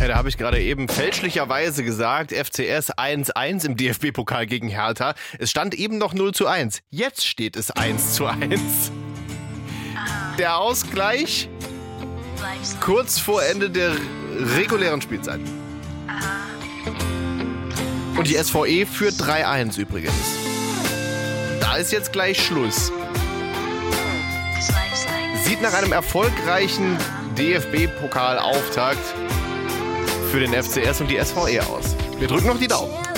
da habe ich gerade eben fälschlicherweise gesagt, FCS 1-1 im DFB-Pokal gegen Hertha. Es stand eben noch 0:1. Jetzt steht es 1:1. Der Ausgleich kurz vor Ende der regulären Spielzeit. Und die SVE führt 3:1 übrigens. Da ist jetzt gleich Schluss. Sieht nach einem erfolgreichen DFB-Pokal-Auftakt für den FCS und die SVE aus. Wir drücken noch die Daumen.